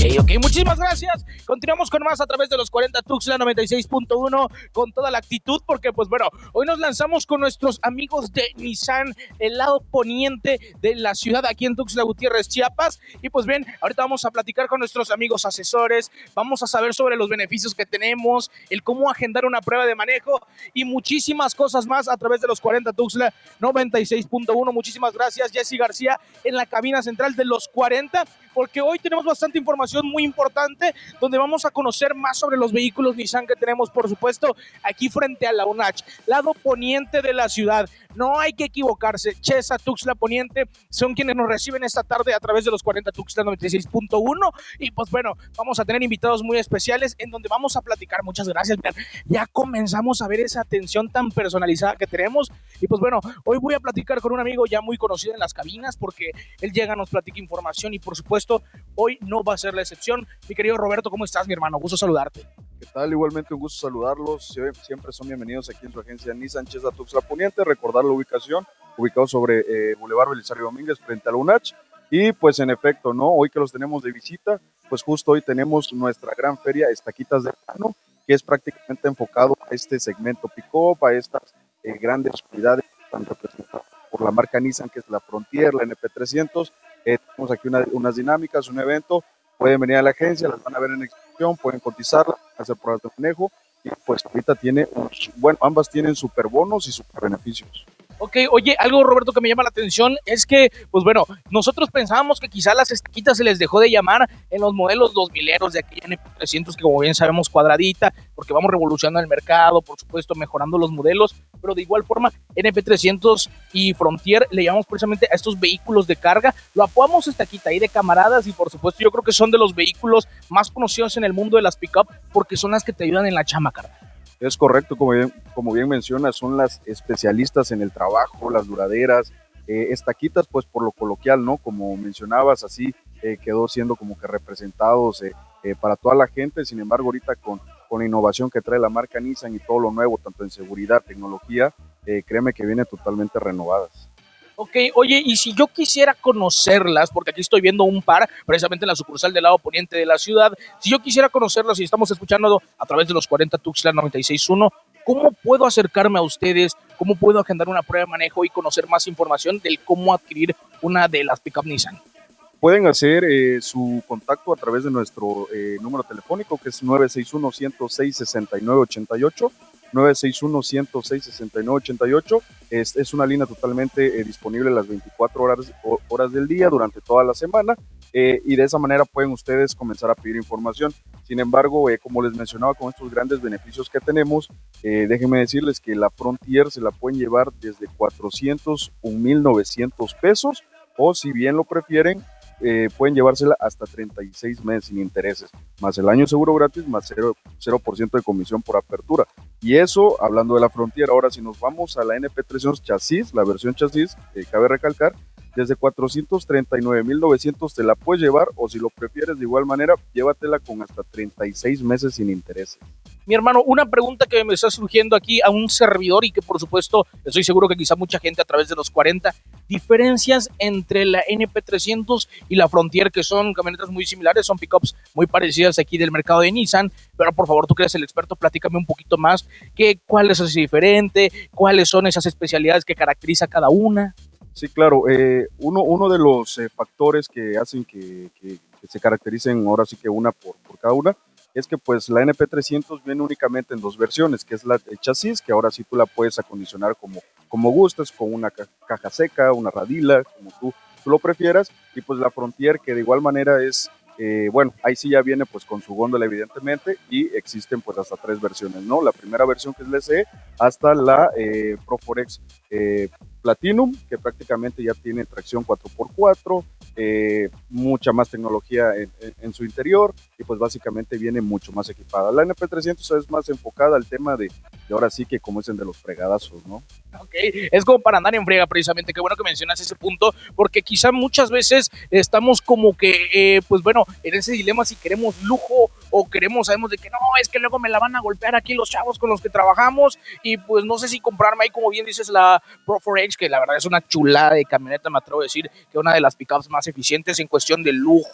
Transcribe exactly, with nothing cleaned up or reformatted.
ok, muchísimas gracias. Continuamos con más a través de los cuarenta Tuxtla noventa y seis punto uno con toda la actitud, porque pues bueno, hoy nos lanzamos con nuestros amigos de Nissan, el lado poniente de la ciudad aquí en Tuxtla Gutiérrez, Chiapas. Y pues bien, ahorita vamos a platicar con nuestros amigos asesores, vamos a saber sobre los beneficios que tenemos, el cómo agendar una prueba de manejo y muchísimas cosas más a través de los cuarenta Tuxtla noventa y seis punto uno. Muchísimas gracias, Jessy García, en la cabina central de los cuarenta, porque hoy tenemos bastante información muy importante, donde vamos a conocer más sobre los vehículos Nissan que tenemos, por supuesto, aquí frente a la UNACH, lado poniente de la ciudad. No hay que equivocarse, Chesa, Tuxtla Poniente son quienes nos reciben esta tarde a través de los cuarenta Tuxtla noventa y seis punto uno. Y pues bueno, vamos a tener invitados muy especiales en donde vamos a platicar. Muchas gracias, ya comenzamos a ver esa atención tan personalizada que tenemos. Y pues bueno, hoy voy a platicar con un amigo ya muy conocido en las cabinas, porque él llega, nos platica información y por supuesto hoy no va a ser la excepción. Mi querido Roberto, ¿cómo estás, mi hermano? Gusto saludarte. ¿Qué tal? Igualmente un gusto saludarlos. Siempre son bienvenidos aquí en su agencia Nissan Chesa Tuxtla Poniente. Recordar la ubicación, ubicado sobre eh, Boulevard Belisario Domínguez frente a la UNACH. Y pues en efecto, ¿no? Hoy que los tenemos de visita, pues justo hoy tenemos nuestra gran feria Estaquitas de Verano, que es prácticamente enfocado a este segmento pick-up, a estas eh, grandes unidades que están representadas por la marca Nissan, que es la Frontier, la N P trescientos. Eh, tenemos aquí una, unas dinámicas, un evento. Pueden venir a la agencia, las van a ver en exhibición, pueden cotizarla, hacer pruebas de manejo y pues ahorita tiene, unos, bueno, ambas tienen super bonos y super beneficios. Ok, oye, algo, Roberto, que me llama la atención es que, pues bueno, nosotros pensábamos que quizá las estaquitas se les dejó de llamar en los modelos dos mileros de aquella N P trescientos, que como bien sabemos cuadradita, porque vamos revolucionando el mercado, por supuesto, mejorando los modelos, pero de igual forma, N P trescientos y Frontier le llamamos precisamente a estos vehículos de carga, lo apodamos estaquita ahí de camaradas y por supuesto yo creo que son de los vehículos más conocidos en el mundo de las pick-up, porque son las que te ayudan en la chamba, carnal. Es correcto, como bien, como bien mencionas, son las especialistas en el trabajo, las duraderas, eh, estaquitas, pues por lo coloquial, ¿no? Como mencionabas, así eh, quedó siendo como que representados eh, eh, para toda la gente. Sin embargo, ahorita con, con la innovación que trae la marca Nissan y todo lo nuevo, tanto en seguridad, tecnología, eh, créeme que vienen totalmente renovadas. Ok, oye, y si yo quisiera conocerlas, porque aquí estoy viendo un par, precisamente en la sucursal del lado poniente de la ciudad, si yo quisiera conocerlas y estamos escuchando a través de los cuarenta Tuxtla noventa y seis punto uno, ¿cómo puedo acercarme a ustedes? ¿Cómo puedo agendar una prueba de manejo y conocer más información del cómo adquirir una de las pick-up Nissan? Pueden hacer eh, su contacto a través de nuestro eh, número telefónico, que es nueve seis uno, uno cero seis, seis nueve ocho ocho, nueve seis uno, uno cero seis, seis nueve ocho ocho. Es, es una línea totalmente eh, disponible las veinticuatro horas, horas del día durante toda la semana, eh, y de esa manera pueden ustedes comenzar a pedir información. Sin embargo, eh, como les mencionaba, con estos grandes beneficios que tenemos, eh, déjenme decirles que la Frontier se la pueden llevar desde cuatrocientos un mil novecientos pesos, o si bien lo prefieren, Eh, pueden llevársela hasta treinta y seis meses sin intereses, más el año seguro gratis, más cero por ciento de comisión por apertura. Y eso, hablando de la Frontier. Ahora, si nos vamos a la N P trescientos chasis, la versión chasis, eh, cabe recalcar, desde cuatrocientos treinta y nueve mil novecientos te la puedes llevar, o si lo prefieres de igual manera, llévatela con hasta treinta y seis meses sin intereses. Mi hermano, una pregunta que me está surgiendo aquí a un servidor y que por supuesto estoy seguro que quizá mucha gente a través de los cuarenta, diferencias entre la N P trescientos y la Frontier, que son camionetas muy similares, son pickups muy parecidas aquí del mercado de Nissan, pero por favor, tú que eres el experto, platícame un poquito más, que, cuál es así diferente, cuáles son esas especialidades que caracteriza cada una. Sí, claro, eh, uno, uno de los eh, factores que hacen que, que, que se caractericen ahora sí que una por, por cada una, es que pues la N P trescientos viene únicamente en dos versiones, que es la de chasis, que ahora sí tú la puedes acondicionar como, como gustes, con una ca caja seca, una radila, como tú, tú lo prefieras, y pues la Frontier, que de igual manera es, eh, bueno, ahí sí ya viene pues con su góndola evidentemente, y existen pues hasta tres versiones, ¿no? La primera versión, que es la S E, hasta la eh, Proforex eh, Platinum, que prácticamente ya tiene tracción cuatro por cuatro, eh, mucha más tecnología en, en, en su interior, y pues básicamente viene mucho más equipada. La N P trescientos es más enfocada al tema de, de ahora sí que como dicen, de los fregadazos, ¿no? Ok, es como para andar en friega precisamente, qué bueno que mencionas ese punto, porque quizá muchas veces estamos como que, eh, pues bueno, en ese dilema si queremos lujo o queremos, sabemos de que no, es que luego me la van a golpear aquí los chavos con los que trabajamos, y pues no sé si comprarme ahí, como bien dices, la Proforex, que la verdad es una chulada de camioneta, me atrevo a decir que una de las pickups más eficientes en cuestión de lujo,